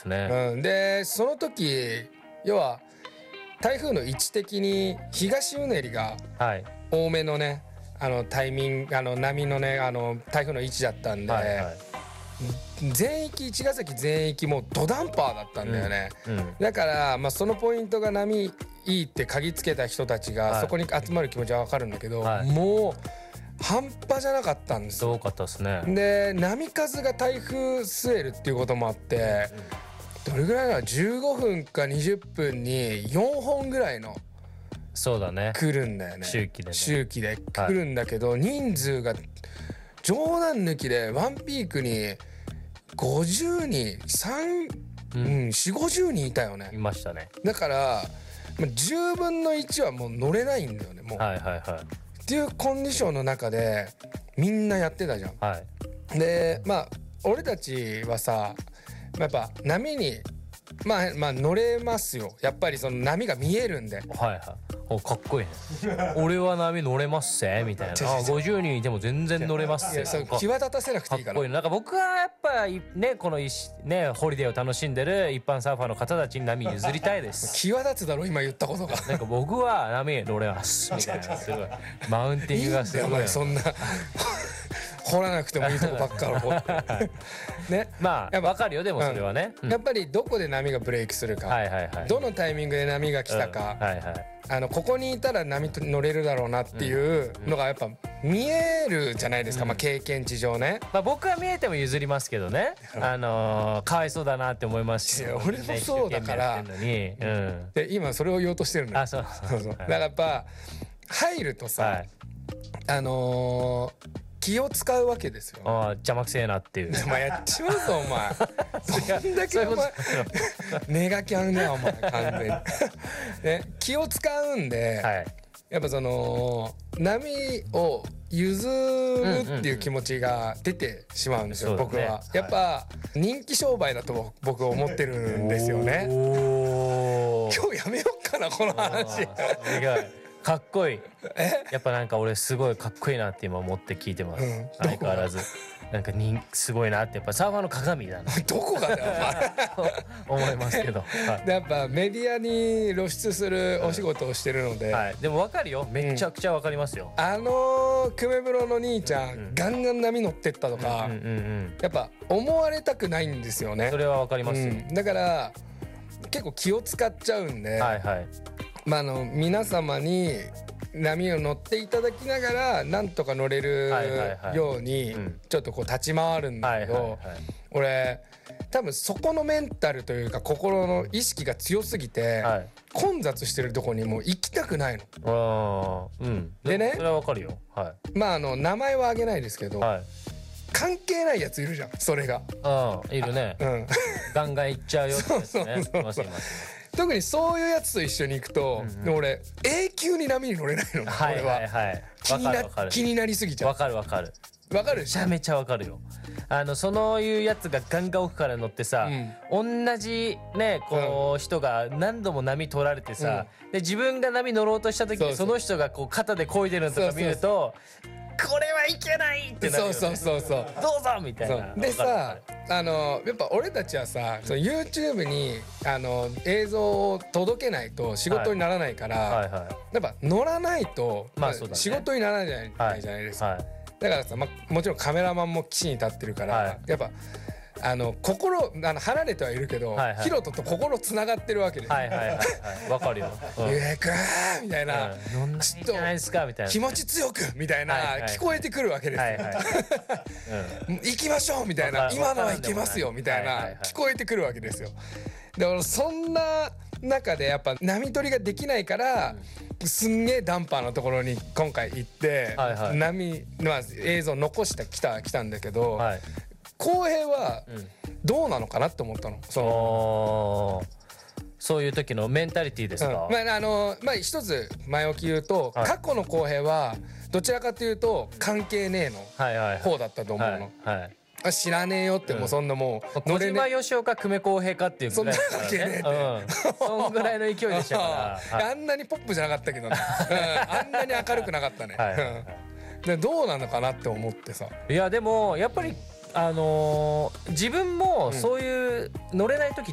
ですね。 でその時要は台風の位置的に東うねりが多めのねタイミング波のね台風の位置だったんで、全域茅ヶ崎全域もうドダンパーだったんだよね、だからそのポイントが波いいって嗅ぎつけた人たちがそこに集まる気持ちは分かるんだけど、もう半端じゃなかったんですよ。 すごかったですね。 で波数が台風据えるっていうこともあって、どれぐらいなの15分か20分に4本ぐらいのそうだね来るんだよね。 周期でね周期で来るんだけど、人数が冗談抜きでワンピークに50人4050人いたよね。 いましたね。 だから10分の1はもう乗れないんだよねもう、っていうコンディションの中でみんなやってたじゃん、で俺たちはさやっぱ波に乗れますよ。やっぱりその波が見えるんで、 かっこいいね俺は波乗れますせみたいな50人いても全然乗れますせ。 際立たせなくていいから。 かっこいい。なんか僕はやっぱねこのホリデーを楽しんでる一般サーファーの方たちに波譲りたいです際立つだろ今言ったことが。 なんか僕は波乗れますみたいなすごいマウンティングがすごい。 そんな掘らなくてもいいとこばっかり掘ってね。 わかるよでもそれはね、 やっぱりどこで波がブレイクするか、どのタイミングで波が来たか、ここにいたら波乗れるだろうなっていうのがやっぱ見えるじゃないですか、経験値上ね。 僕は見えても譲りますけどね、かわいそうだなって思いますし、 俺もそうだからで今それを言おうとしてるんだよ。だからやっぱ入るとさ、気を使うわけですよ。 邪魔くせえなっていう。 やっちまうぞお前。どんだけお前ネガキャンねお前完全にね、気を使うんで、やっぱその波を譲るっていう気持ちが出てしまうんですよ、僕は。やっぱ人気商売だと僕は思ってるんですよね。今日やめようかなこの話。 かっこいい。やっぱなんか俺すごいかっこいいなって今思って聞いてます、相変わらず。なんかすごいなってやっぱサーファーの鏡だなどこがだよお前思いますけど、 やっぱメディアに露出するお仕事をしてるので、 でも分かるよ、めちゃくちゃ分かりますよ。 久米風呂の兄ちゃんガンガン波乗ってったとかやっぱ思われたくないんですよね。 それは分かりますよ。 だから結構気を使っちゃうんで、皆様に波を乗っていただきながらなんとか乗れるようにちょっとこう立ち回るんだけど、俺多分そこのメンタルというか心の意識が強すぎて混雑してるとこにもう行きたくないの。でね、 それはわかるよ。 名前は挙げないですけど、関係ないやついるじゃん。それがいるね。ガンガン行っちゃうよってやつね。 特にそういうやつと一緒に行くと、俺永久に波に乗れないの。俺は気になりすぎちゃう。 わかるわかる。 わかる。 めちゃめちゃわかるよ。そういうやつがガンガン奥から乗ってさ、同じねこう人が何度も波取られてさ、で自分が波乗ろうとした時にその人がこう肩で漕いでるのとか見ると、これはいけないってなるよね。そうどうぞみたいな。 でさ、やっぱ俺たちはさ、YouTube に映像を届けないと仕事にならないから、やっぱ乗らないと仕事にならないじゃないですか。だからさ、もちろんカメラマンも岸に立ってるから、やっぱ心離れてはいるけど、ヒロトと心つながってるわけです。 わかるよ。 ゆえくんみたいな、 ちょっと気持ち強くみたいな聞こえてくるわけですよ。行きましょうみたいな、今のは行けますよみたいな聞こえてくるわけですよ。でそんな中でやっぱ波取りができないから、すんげえダンパーのところに今回行って波映像残してきたんだけど、浩平はどうなのかなって思ったの。 そういう時のメンタリティですか。 一つ前置き言うと、過去の浩平はどちらかというと関係ねえの方だったと思うの。知らねえよって、もうそんなもう小島よしおか久米浩平かっていうぐらい、そんぐらいの勢いでしたから。 あんなにポップじゃなかったけどね。あんなに明るくなかったね。でどうなのかなって思ってさ。 いやでもやっぱり自分もそういう乗れない時